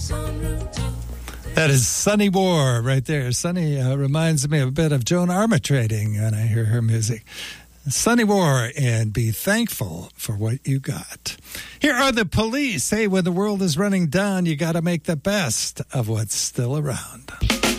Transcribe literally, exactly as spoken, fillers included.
That is Sunny War right there. Sunny uh, reminds me a bit of Joan Armatrading when I hear her music. Sunny War and Be Thankful for What You Got. Here are the Police. Hey, when the world is running down, you got to make the best of what's still around.